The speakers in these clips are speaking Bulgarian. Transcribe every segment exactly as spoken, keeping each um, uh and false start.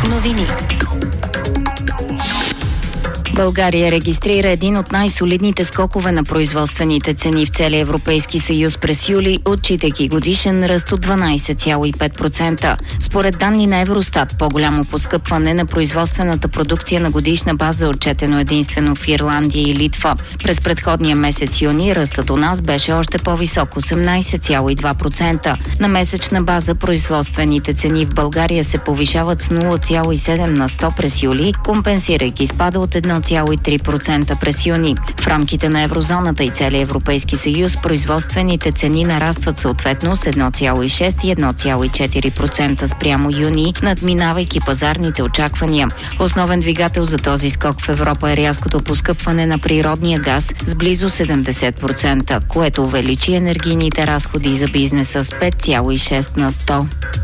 Новини. България регистрира един от най-солидните скокове на производствените цени в целия Европейски съюз през юли, отчитайки годишен ръст от дванадесет цяло и пет процента. Според данни на Евростат, по-голямо поскъпване на производствената продукция на годишна база е отчетено единствено в Ирландия и Литва. През предходния месец юни ръстът у нас беше още по-висок – осемнадесет цяло и две процента. На месечна база производствените цени в България се повишават с нула цяло и седем на сто през юли, компенсирайки спада от едно цяло и три процента през юни. В рамките на еврозоната и целия Европейски съюз производствените цени нарастват съответно с едно цяло и шест и едно цяло и четири процента спрямо юни, надминавайки пазарните очаквания. Основен двигател за този скок в Европа е рязкото поскъпване на природния газ с близо седемдесет процента, което увеличи енергийните разходи за бизнеса с пет цяло и шест на сто.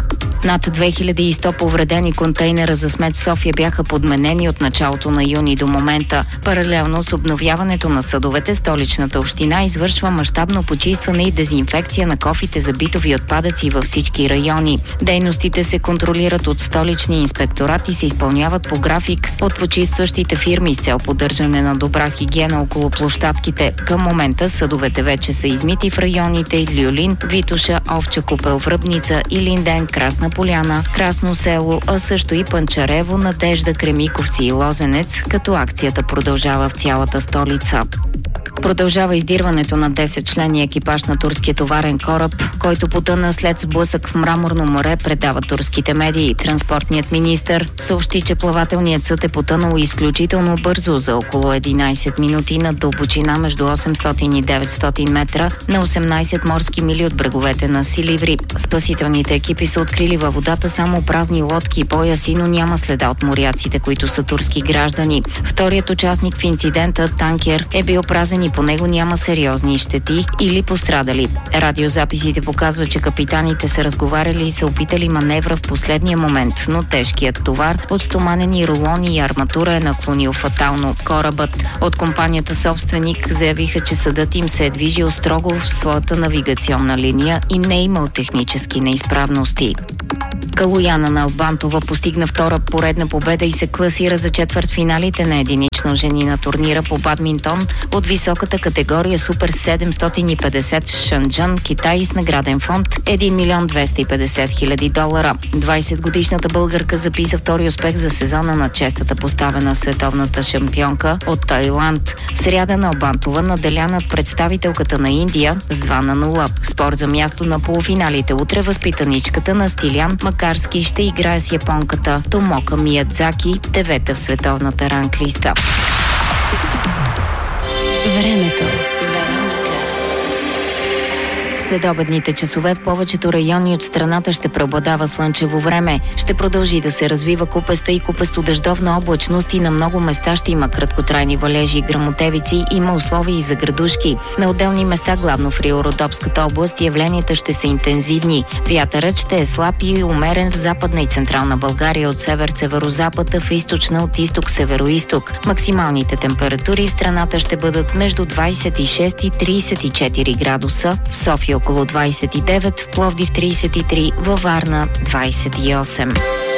Над две хиляди и сто повредени контейнера за смет в София бяха подменени от началото на юни до момента. Паралелно с обновяването на съдовете, столичната община извършва мащабно почистване и дезинфекция на кофите за битови отпадъци във всички райони. Дейностите се контролират от столичния инспекторат и се изпълняват по график от почистващите фирми с цел поддържане на добра хигиена около площадките. Към момента съдовете вече са измити в районите Люлин, Витоша, Овча купел, Връбница, Илинден, Красна Поляна, Красно село, а също и Панчарево, Надежда, Кремиковци и Лозенец, като акцията продължава в цялата столица. Продължава издирването на десетчленния екипаж на турския товарен кораб, който потъна след сблъсък в Мраморно море, предават турските медии. Транспортният министър съобщи, че плавателният съд е потънал изключително бързо за около единадесет минути на дълбочина между осемстотин и деветстотин метра на осемнадесет морски мили от бреговете на Силиври. Спасителните екипи са открили във водата само празни лодки и пояси, но няма следа от моряците, които са турски граждани. Вторият участник в инцидента, танкер, е бил празен и по него няма сериозни щети или пострадали. Радиозаписите показват, че капитаните са разговаряли и се опитали маневра в последния момент, но тежкият товар от стоманени рулони и арматура е наклонил фатално корабът. От компанията собственик заявиха, че съдът им се е движил строго в своята навигационна линия и не е имал технически неизправности. Калояна Налбантова постигна втора поредна победа и се класира за четвъртфиналите на единично жени на турнира по бадминтон от високата категория Супер седемстотин и петдесет в Шанджан, Китай, с награден фонд един милион двеста и петдесет хиляди долара. двадесетгодишната българка записа втори успех за сезона на честата поставена световната шампионка от Тайланд. В сряда Налбантова наделя над представителката на Индия с два на нула. В спор за място на полуфиналите утре възпитаничката на Стилян Макарски ще играе с японката Томока Миядзаки, девета в световната ранглиста. Времето. Следобедните часове в повечето райони от страната ще преобладава слънчево време. Ще продължи да се развива купеста и купесто-дъждовна облачност и на много места ще има краткотрайни валежи и гръмотевици, има условия и за градушки. На отделни места, главно в Рио-Родопската област, явленията ще са интензивни. Вятърът ще е слаб и умерен в западна и централна България от север-северозапада, в източна от изток-североизток. Максималните температури в страната ще бъдат между двадесет и шест и тридесет и четири градуса, в София около двадесет и девет, в Пловдив тридесет и три, във Варна двадесет и осем.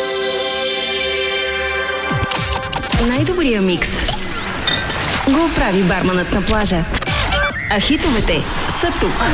Най-добрия микс го прави барманът на плажа. А хитовете са тук.